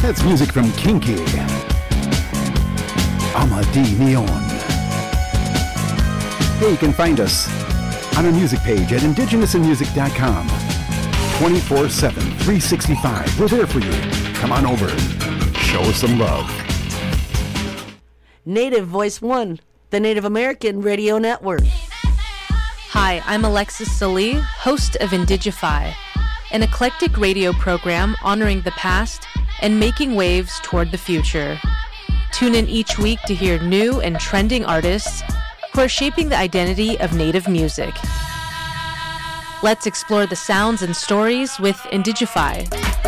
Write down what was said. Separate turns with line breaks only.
That's music from Kinky. Amadi Neon. Hey, you can find us on our music page at indigenousinmusic.com. 24/7, 365. We're there for you. Come on over. Show us some love.
Native Voice One, the Native American Radio Network.
Hi, I'm Alexis Salee, host of Indigify, an eclectic radio program honoring the past and making waves toward the future. Tune in each week to hear new and trending artists who are shaping the identity of Native music. Let's explore the sounds and stories with Indigify.